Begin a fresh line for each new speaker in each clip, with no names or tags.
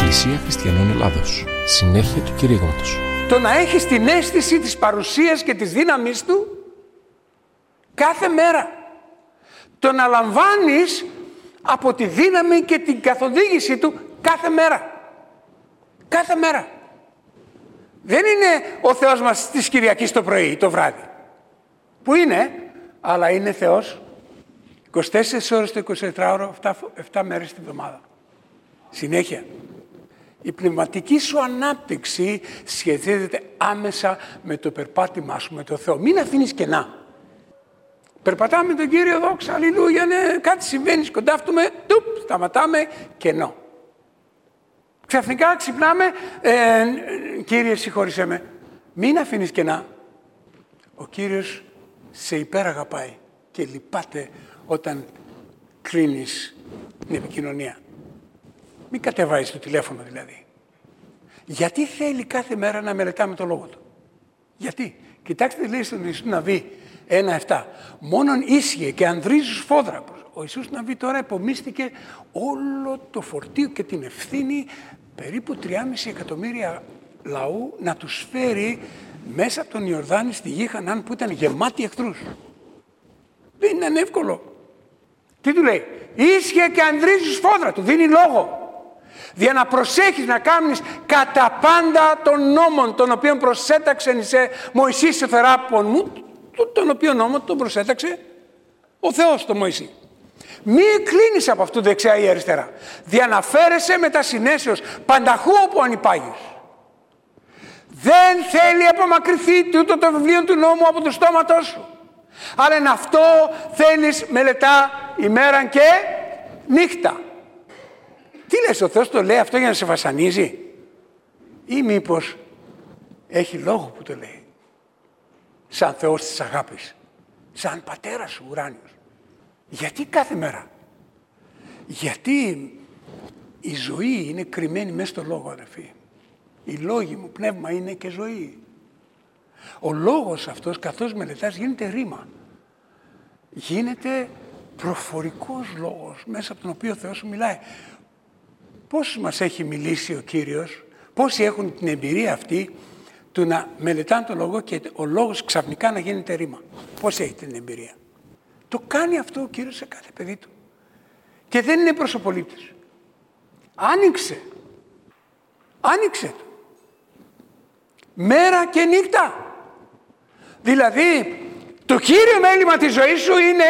Εκκλησία Χριστιανών Ελλάδος. Συνέχεια του κηρύγματος.
Το να έχεις την αίσθηση της παρουσίας και της δύναμης του κάθε μέρα. Το να λαμβάνεις από τη δύναμη και την καθοδήγηση του κάθε μέρα. Κάθε μέρα. Δεν είναι ο Θεός μας της Κυριακής το πρωί ή το βράδυ. Που είναι, αλλά είναι Θεός 24 ώρες το 24ωρο, 7 μέρες την εβδομάδα. Συνέχεια. Η πνευματική σου ανάπτυξη σχετίζεται άμεσα με το περπάτημά σου, με το Θεό. Μην αφήνεις κενά. Περπατάμε με τον Κύριο, δόξα, αλληλούια, ναι, κάτι συμβαίνει, σκοντάφτουμε, σταματάμε, κενό. Ξαφνικά ξυπνάμε, Κύριε συγχώρησέ με. Μην αφήνεις κενά. Ο Κύριος σε υπεραγαπάει και λυπάται όταν κλείνεις την επικοινωνία. Μην κατεβάζεις το τηλέφωνο δηλαδή. Γιατί θέλει κάθε μέρα να μελετάμε το Λόγο Του. Γιατί. Κοιτάξτε λέει στον Ιησού Ναβί 1:7. Μόνον ίσχυε και ανδρίζουν σφόδρα. Ο Ιησούς Ναβί τώρα επομίστηκε όλο το φορτίο και την ευθύνη περίπου 3,5 εκατομμύρια λαού να τους φέρει μέσα από τον Ιορδάνη στη γη Χανάν που ήταν γεμάτη εχθρούς. Δεν ήταν εύκολο. Τι του λέει. Ίσχυε και ανδρίζουν σφόδρα. Του δίνει λόγο. Για να προσέχεις να κάνεις κατά πάντα των νόμων τον οποίον προσέταξε Μωυσής σε θεράπων μου, τον οποίο νόμο τον προσέταξε ο Θεός τον Μωυσή. Μη κλείνεις από αυτού δεξιά ή αριστερά. Διαναφέρεσαι με τα συνέσεως πανταχού όπου ανυπάγεις. Δεν θέλει απομακρυνθεί τούτο το βιβλίο του νόμου από το στόματό σου. Αλλά εν αυτό θέλεις μελετά ημέραν και νύχτα. Τι λες, ο Θεός το λέει αυτό για να σε βασανίζει ή μήπως έχει λόγο που το λέει. Σαν Θεός της αγάπης, σαν πατέρας σου ουράνιος. Γιατί κάθε μέρα. Γιατί η ζωή είναι κρυμμένη μέσα στο λόγο, αδερφοί. Οι λόγοι μου πνεύμα είναι και ζωή. Ο λόγος αυτός καθώς μελετάς γίνεται ρήμα. Γίνεται προφορικός λόγος μέσα από τον οποίο ο Θεός σου μιλάει. Πώς μας έχει μιλήσει ο Κύριος, πόσοι έχουν την εμπειρία αυτή του να μελετάνε τον λόγο και ο λόγος ξαφνικά να γίνεται ρήμα. Πόσοι έχει την εμπειρία. Το κάνει αυτό ο Κύριος σε κάθε παιδί του. Και δεν είναι προσωπολήπτης. Άνοιξε το. Μέρα και νύχτα. Δηλαδή, το κύριο μέλημα της ζωής σου είναι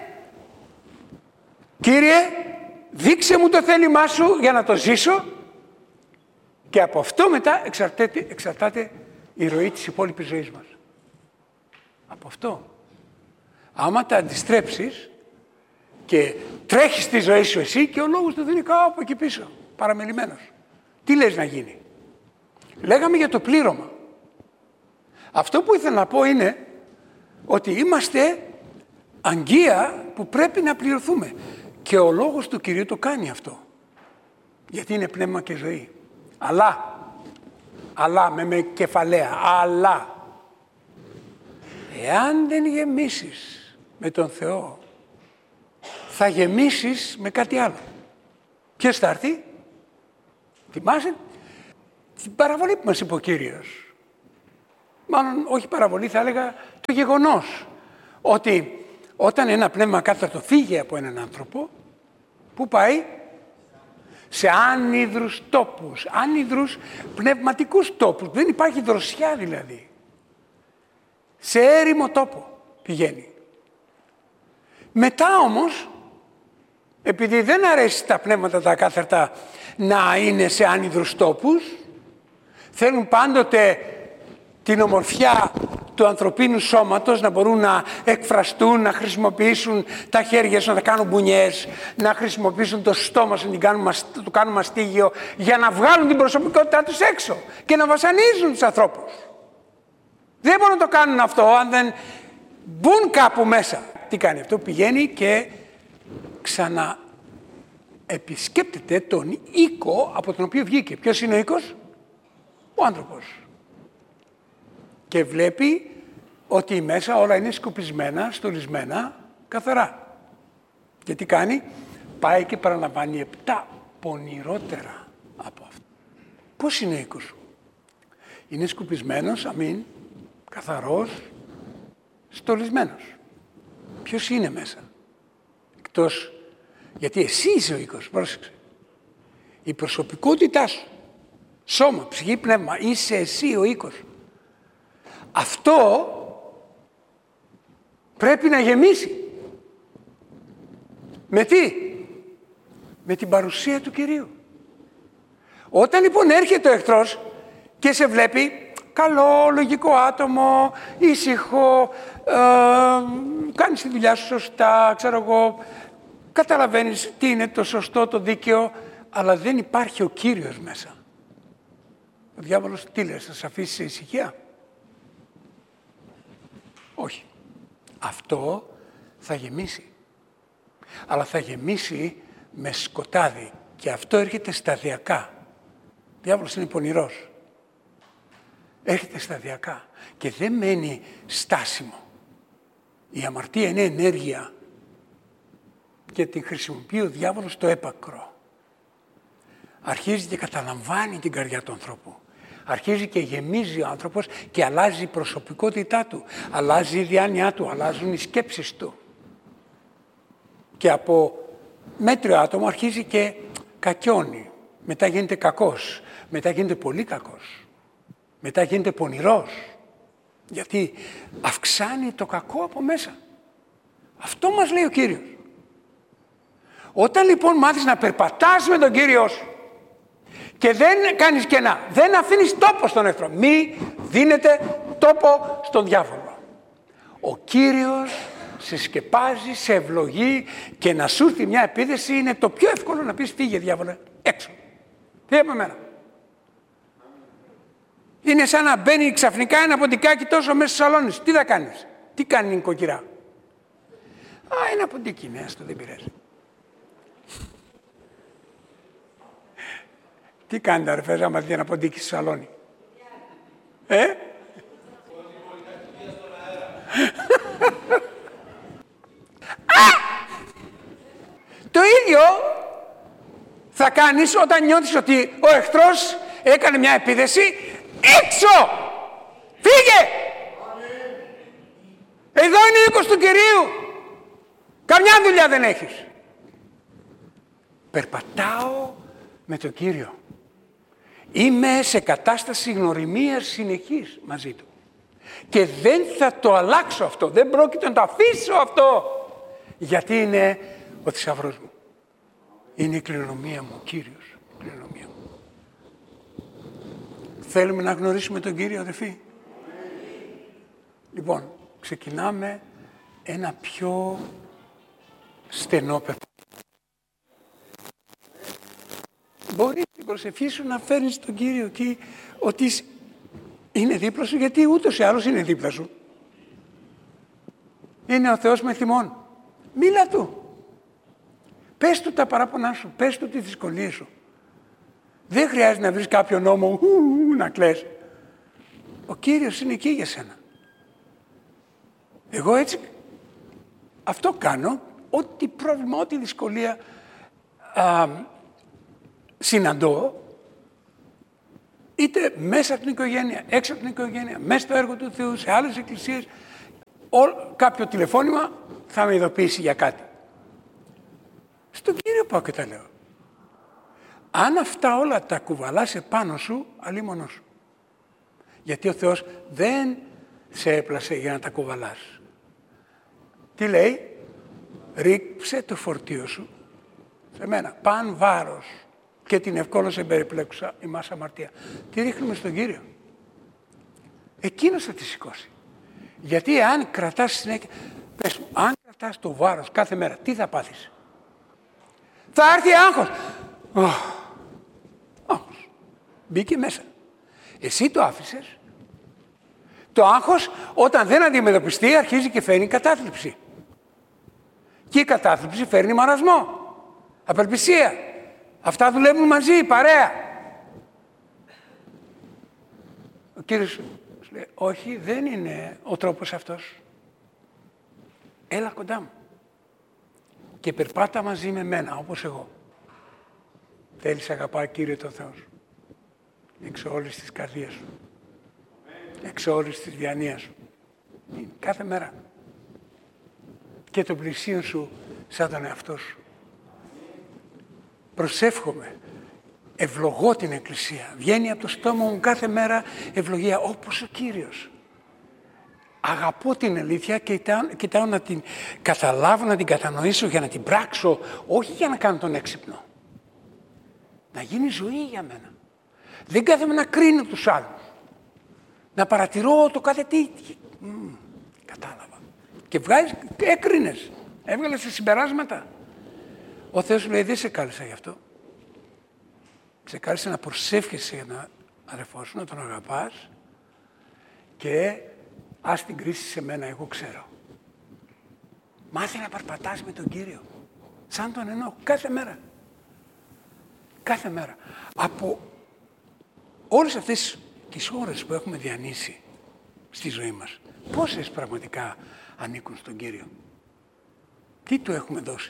Κύριε, δείξε μου το θέλημά σου για να το ζήσω και από αυτό μετά εξαρτάται η ροή της υπόλοιπης ζωής μας. Από αυτό. Άμα τα αντιστρέψεις και τρέχεις τη ζωή σου εσύ και ο λόγος του δίνει κάπου εκεί πίσω, παραμελημένος. Τι λες να γίνει. Λέγαμε για το πλήρωμα. Αυτό που ήθελα να πω είναι ότι είμαστε αγγεία που πρέπει να πληρωθούμε. Και ο λόγος του Κυρίου το κάνει αυτό. Γιατί είναι πνεύμα και ζωή. Αλλά με κεφαλαία. Αλλά εάν δεν γεμίσεις με τον Θεό, θα γεμίσεις με κάτι άλλο. Ποιος θα έρθει? Θυμάσαι την παραβολή που μας είπε ο Κύριος. Μάλλον όχι παραβολή, θα έλεγα το γεγονός ότι όταν ένα πνεύμα κάθαρτο φύγει από έναν άνθρωπο, πού πάει? Σε άνυδρους τόπους, άνυδρους πνευματικούς τόπους. Δεν υπάρχει δροσιά δηλαδή. Σε έρημο τόπο πηγαίνει. Μετά όμως, επειδή δεν αρέσει τα πνεύματα τα ακάθαρτα να είναι σε άνυδρους τόπους, θέλουν πάντοτε την ομορφιά του ανθρωπίνου σώματος, να μπορούν να εκφραστούν, να χρησιμοποιήσουν τα χέρια σου, να τα κάνουν μπουνιές, να χρησιμοποιήσουν το στόμα σου, να το κάνουν μαστίγιο, για να βγάλουν την προσωπικότητά τους έξω και να βασανίζουν τους ανθρώπους. Δεν μπορούν να το κάνουν αυτό αν δεν μπουν κάπου μέσα. Τι κάνει αυτό? Πηγαίνει και ξαναεπισκέπτεται τον οίκο από τον οποίο βγήκε. Ποιος είναι ο οίκος? Ο άνθρωπος. Και βλέπει ότι μέσα όλα είναι σκουπισμένα, στολισμένα, καθαρά. Και τι κάνει? Πάει και παραλαμβάνει 7 πονηρότερα από αυτό. Πώς είναι ο οίκος σου? Είναι σκουπισμένος, αμήν, καθαρός, στολισμένος. Ποιος είναι μέσα? Εκτός, γιατί εσύ είσαι ο οίκος, πρόσεξε. Η προσωπικότητά σου, σώμα, ψυχή, πνεύμα, είσαι εσύ ο οίκος. Αυτό πρέπει να γεμίσει. Με τι? Με την παρουσία του Κυρίου. Όταν λοιπόν έρχεται ο εχθρός και σε βλέπει καλό, λογικό άτομο, ήσυχο, κάνεις τη δουλειά σου σωστά, ξέρω εγώ, καταλαβαίνεις τι είναι το σωστό, το δίκαιο, αλλά δεν υπάρχει ο Κύριος μέσα. Ο διάβολος τι λέει, θα σε αφήσει σε ησυχία? Όχι. Αυτό θα γεμίσει. Αλλά θα γεμίσει με σκοτάδι και αυτό έρχεται σταδιακά. Ο διάβολος είναι πονηρός. Έρχεται σταδιακά και δεν μένει στάσιμο. Η αμαρτία είναι ενέργεια και την χρησιμοποιεί ο διάβολος στο έπακρο. Αρχίζει και καταλαμβάνει την καρδιά του ανθρώπου. Αρχίζει και γεμίζει ο άνθρωπος και αλλάζει η προσωπικότητά του. Αλλάζει η διάνοιά του, αλλάζουν οι σκέψεις του. Και από μέτριο άτομο αρχίζει και κακιώνει. Μετά γίνεται κακός. Μετά γίνεται πολύ κακός. Μετά γίνεται πονηρός. Γιατί αυξάνει το κακό από μέσα. Αυτό μας λέει ο Κύριος. Όταν λοιπόν μάθεις να περπατάς με τον Κύριο σου και δεν κάνεις κενά, δεν αφήνεις τόπο στον εχθρό, μη δίνετε τόπο στον διάβολο. Ο Κύριος σε σκεπάζει, σε ευλογεί και να σου έρθει μια επίθεση είναι το πιο εύκολο να πεις φύγε διάβολε, έξω. Φύγε από μένα. Είναι σαν να μπαίνει ξαφνικά ένα ποντικάκι τόσο μέσα στο σαλόνι. Τι θα κάνεις? Τι κάνει η νοικοκυρά? Ένα ποντίκι είναι, έστω, δεν πειράζει. Τι κάνετε αρφές άμα δει ένα ποντίκι στο σαλόνι? Το ίδιο θα κάνεις όταν νιώθεις ότι ο εχθρός έκανε μια επίθεση. Έξω! Φύγε! Εδώ είναι ο οίκος του Κυρίου. Καμιά δουλειά δεν έχεις. Περπατάω με τον Κύριο. Είμαι σε κατάσταση γνωριμίας συνεχής μαζί Του. Και δεν θα το αλλάξω αυτό. Δεν πρόκειται να το αφήσω αυτό. Γιατί είναι ο θησαυρός μου. Είναι η κληρονομία μου, ο Κύριος. Η κληρονομία μου. Θέλουμε να γνωρίσουμε τον Κύριο, αδελφοί? Λοιπόν, ξεκινάμε ένα πιο στενό περπάτημα. Μπορεί την προσευχή σου να φέρνεις τον Κύριο εκεί, ότι είναι δίπλα σου, γιατί ούτως ή άλλως είναι δίπλα σου. Είναι ο Θεός με θυμών. Μίλα Του. Πες Του τα παράπονά σου, πες Του τις δυσκολίες σου. Δεν χρειάζεται να βρεις κάποιο νόμο να κλαις. Ο Κύριος είναι εκεί για σένα. Εγώ έτσι αυτό κάνω, ό,τι πρόβλημα, ό,τι δυσκολία συναντώ, είτε μέσα από την οικογένεια, έξω από την οικογένεια, μέσα στο έργο του Θεού, σε άλλες εκκλησίες, κάποιο τηλεφώνημα θα με ειδοποιήσει για κάτι. Στον Κύριο πάω και τα λέω. Αν αυτά όλα τα κουβαλάς επάνω σου, αλίμονο σου. Γιατί ο Θεός δεν σε έπλασε για να τα κουβαλάς. Τι λέει? Ρίξε το φορτίο σου σε μένα. Παν βάρος και την ευκόλως εμπεριπλέκουσα ημάς αμαρτία. Τι ρίχνουμε στον Κύριο? Εκείνος θα τη σηκώσει. Γιατί αν κρατάς συνέχεια, πες μου, αν κρατάς το βάρος κάθε μέρα, τι θα πάθεις? Θα έρθει άγχος. Άγχος. Μπήκε μέσα. Εσύ το άφησες. Το άγχος όταν δεν αντιμετωπιστεί αρχίζει και φέρνει κατάθλιψη. Και η κατάθλιψη φέρνει μαρασμό. Απελπισία. Αυτά δουλεύουν μαζί, παρέα. Ο Κύριος σου λέει, όχι, δεν είναι ο τρόπος αυτός. Έλα κοντά μου. Και περπάτα μαζί με μένα, όπως εγώ. Θέλεις αγαπάει Κύριε τον Θεό σου. εξ όλης της καρδίας σου, εξ όλης της διανοίας σου. Κάθε μέρα. Και τον πλησίον σου σαν τον εαυτό σου. Προσεύχομαι, ευλογώ την Εκκλησία. Βγαίνει από το στόμα μου κάθε μέρα ευλογία, όπως ο Κύριος. Αγαπώ την αλήθεια και κοιτάω να την καταλάβω, να την κατανοήσω για να την πράξω, όχι για να κάνω τον έξυπνο. Να γίνει ζωή για μένα. Δεν κάθομαι να κρίνω τους άλλους. Να παρατηρώ το κάθε τι. Κατάλαβα. Και έκρινες. Έβγαλες τα συμπεράσματα. Ο Θεός σου λέει, δεν σε κάλεσα γι' αυτό. Σε κάλεσα να προσεύχεσαι για τον αδερφό σου, να τον αγαπάς και ας την κρίση σε μένα, εγώ ξέρω. Μάθε να περπατάς με τον Κύριο. Σαν τον εννοώ, κάθε μέρα. Κάθε μέρα. Από όλες αυτές τις ώρες που έχουμε διανύσει στη ζωή μας, πόσες πραγματικά ανήκουν στον Κύριο? Τι του έχουμε δώσει?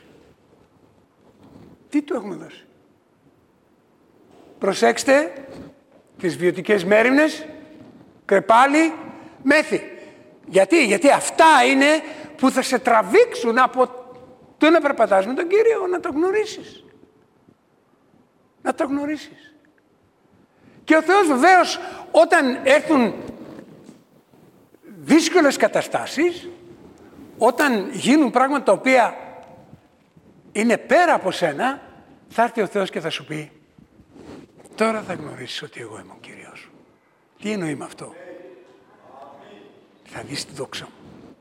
Τι του έχουμε δώσει? Προσέξτε τις βιωτικές μέριμνες, κρεπάλι, μέθη. Γιατί αυτά είναι που θα σε τραβήξουν από το να περπατάς με τον Κύριο, να το γνωρίσεις. Να το γνωρίσεις. Και ο Θεός βεβαίως όταν έρθουν δύσκολες καταστάσεις, όταν γίνουν πράγματα τα οποία είναι πέρα από σένα, θα έρθει ο Θεός και θα σου πει, τώρα θα γνωρίσεις ότι εγώ είμαι ο Κύριος σου. Τι εννοεί με αυτό? Θα δεις τη δόξα μου.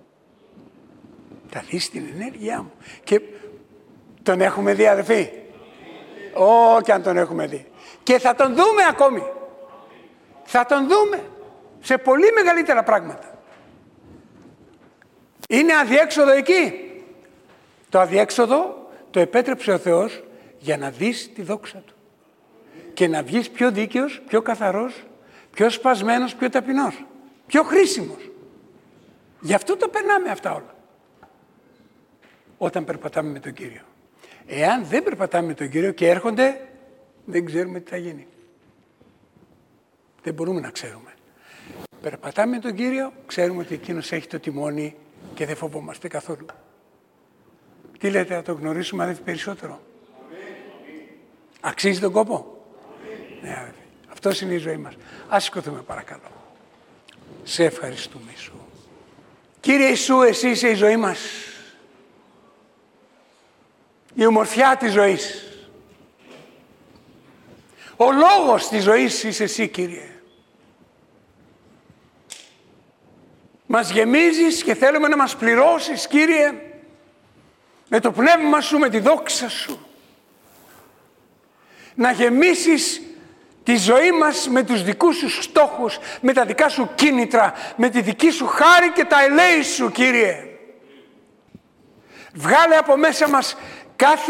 Θα δεις την ενέργειά μου. Και τον έχουμε δει, αδελφοί. Και αν τον έχουμε δει. Και θα τον δούμε ακόμη. Θα τον δούμε σε πολύ μεγαλύτερα πράγματα. Είναι αδιέξοδο εκεί. Το αδιέξοδο το επέτρεψε ο Θεός για να δεις τη δόξα του. Και να βγεις πιο δίκαιος, πιο καθαρός, πιο σπασμένος, πιο ταπεινός. Πιο χρήσιμος. Γι' αυτό το περνάμε αυτά όλα. Όταν περπατάμε με τον Κύριο. Εάν δεν περπατάμε με τον Κύριο και έρχονται, δεν ξέρουμε τι θα γίνει. Δεν μπορούμε να ξέρουμε. Περπατάμε με τον Κύριο, ξέρουμε ότι εκείνος έχει το τιμόνι και δεν φοβόμαστε καθόλου. Τι λέτε, να το γνωρίσουμε αδελφοί περισσότερο? Αξίζει τον κόπο? Ναι, αδελφοί. Αυτός είναι η ζωή μας. Ας σηκωθούμε παρακαλώ. Σε ευχαριστούμε Ιησού. Κύριε Ιησού, εσύ είσαι η ζωή μας. Η ομορφιά της ζωής. Ο λόγος της ζωής είσαι εσύ, Κύριε. Μας γεμίζεις και θέλουμε να μας πληρώσεις, Κύριε, με το πνεύμα σου, με τη δόξα σου. Να γεμίσεις τη ζωή μας με τους δικούς σου στόχους, με τα δικά σου κίνητρα, με τη δική σου χάρη και τα ελέη σου, Κύριε. Βγάλε από μέσα μας κάθε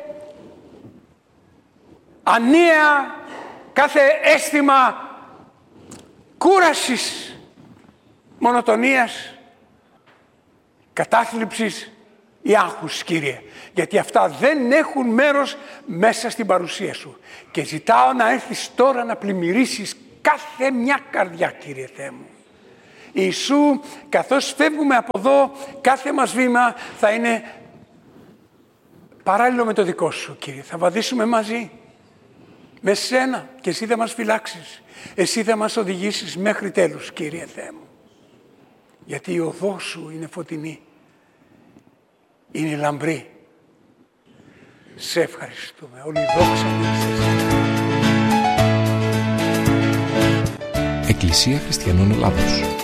ανία, κάθε αίσθημα κούρασης, μονοτονίας, κατάθλιψης ή άγχους, Κύριε. Γιατί αυτά δεν έχουν μέρος μέσα στην παρουσία σου. Και ζητάω να έρθεις τώρα να πλημμυρίσεις κάθε μια καρδιά, Κύριε Θεέ μου. Ιησού, καθώς φεύγουμε από εδώ, κάθε μας βήμα θα είναι παράλληλο με το δικό σου, Κύριε. Θα βαδίσουμε μαζί με σένα και εσύ θα μας φυλάξεις. Εσύ θα μας οδηγήσεις μέχρι τέλους, Κύριε Θεέ μου. Γιατί η οδός σου είναι φωτεινή, είναι λαμπρή. Σε ευχαριστούμε. Όλη η δόξα μου είναι σε εσένα.
Εκκλησία Χριστιανών Ελλάδος.